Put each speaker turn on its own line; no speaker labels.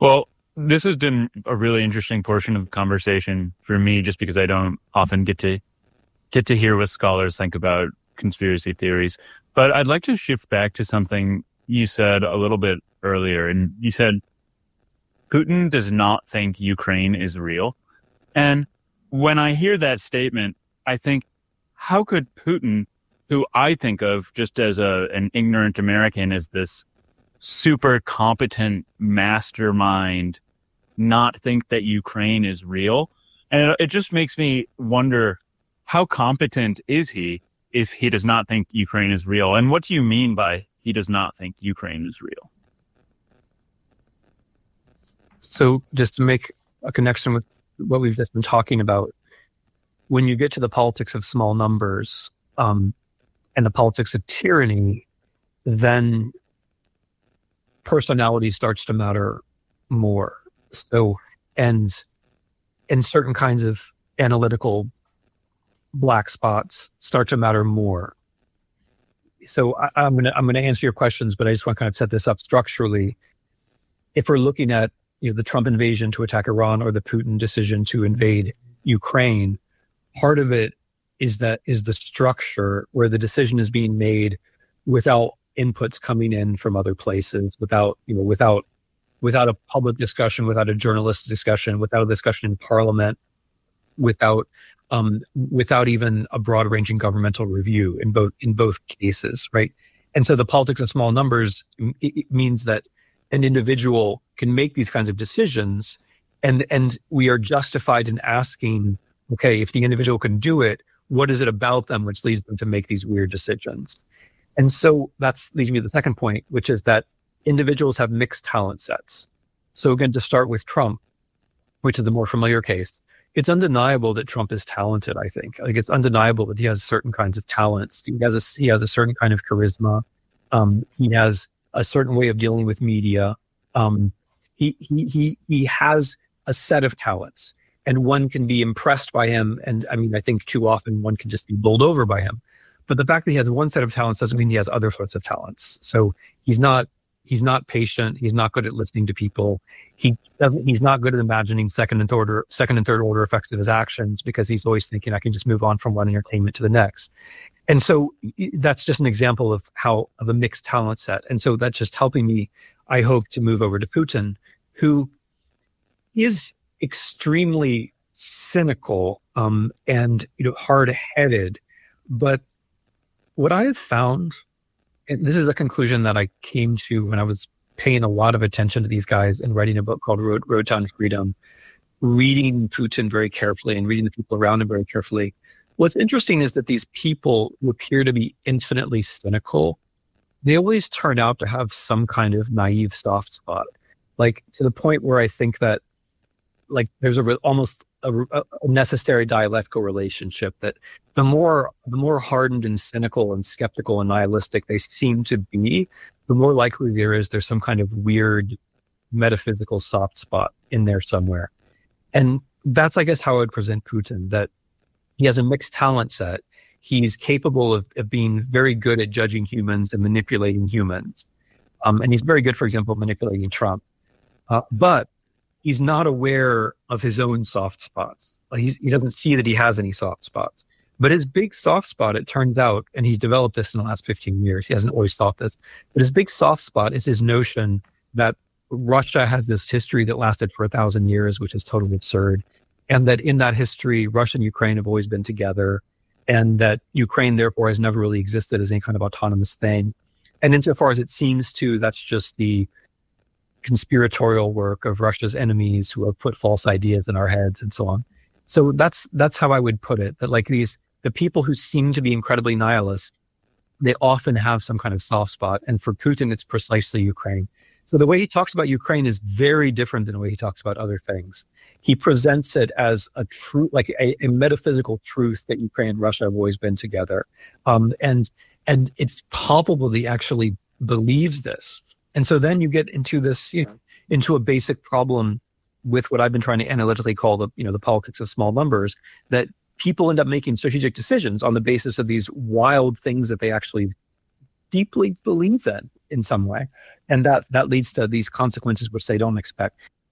Well, this has been a really interesting portion of the conversation for me, just because I don't often get to hear what scholars think about conspiracy theories. But I'd like to shift back to something you said a little bit earlier. And you said Putin does not think Ukraine is real. And when I hear that statement, I think, how could Putin, who I think of just as an ignorant American, as this super competent mastermind, not think that Ukraine is real? And it just makes me wonder, how competent is he if he does not think Ukraine is real? And what do you mean by he does not think Ukraine is real?
So just to make a connection with what we've just been talking about, when you get to the politics of small numbers and the politics of tyranny, then personality starts to matter more. So, and certain kinds of analytical black spots start to matter more. So I'm gonna answer your questions, but I just want to kind of set this up structurally. If we're looking at the Trump invasion to attack Iran or the Putin decision to invade Ukraine, part of it is the structure where the decision is being made without inputs coming in from other places, without a public discussion, without a journalistic discussion, without a discussion in parliament, without even a broad-ranging governmental review in both cases, right? And so the politics of small numbers, it means that an individual can make these kinds of decisions, and we are justified in asking, okay, if the individual can do it, what is it about them which leads them to make these weird decisions? And so that leads me to the second point, which is that individuals have mixed talent sets. So again, to start with Trump, which is the more familiar case, it's undeniable that Trump is talented, I think. Like, it's undeniable that he has certain kinds of talents. He has a certain kind of charisma. He has a certain way of dealing with media. He has a set of talents, and one can be impressed by him. And I mean, I think too often one can just be bowled over by him. But the fact that he has one set of talents doesn't mean he has other sorts of talents. So he's not patient. He's not good at listening to people. He's not good at imagining second and third order effects of his actions, because he's always thinking, I can just move on from one entertainment to the next. And so that's just an example of a mixed talent set. And so that's just helping me, I hope, to move over to Putin, who is extremely cynical, and, hard-headed. But what I have found, and this is a conclusion that I came to when I was paying a lot of attention to these guys and writing a book called Road to Freedom, reading Putin very carefully and reading the people around him very carefully. What's interesting is that these people who appear to be infinitely cynical, they always turn out to have some kind of naive soft spot, like to the point where I think that, like, there's almost a necessary dialectical relationship, that the more hardened and cynical and skeptical and nihilistic they seem to be, the more likely there's some kind of weird metaphysical soft spot in there somewhere. And that's, I guess, how I would present Putin, that he has a mixed talent set. He's capable of being very good at judging humans and manipulating humans. And he's very good, for example, manipulating Trump. But he's not aware of his own soft spots. He doesn't see that he has any soft spots. But his big soft spot, it turns out, and he's developed this in the last 15 years, he hasn't always thought this, but his big soft spot is his notion that Russia has this history that lasted for 1,000 years, which is totally absurd. And that in that history, Russia and Ukraine have always been together, and that Ukraine, therefore, has never really existed as any kind of autonomous thing. And insofar as it seems to, that's just the conspiratorial work of Russia's enemies who have put false ideas in our heads and so on. So that's how I would put it, that like the people who seem to be incredibly nihilist, they often have some kind of soft spot. And for Putin, it's precisely Ukraine. So the way he talks about Ukraine is very different than the way he talks about other things. He presents it as a true, like a metaphysical truth that Ukraine and Russia have always been together. And it's palpable that he actually believes this. And so then you get into this, into a basic problem with what I've been trying to analytically call the politics of small numbers, that people end up making strategic decisions on the basis of these wild things that they actually deeply believe in. in some way. And that leads to these consequences which they don't expect.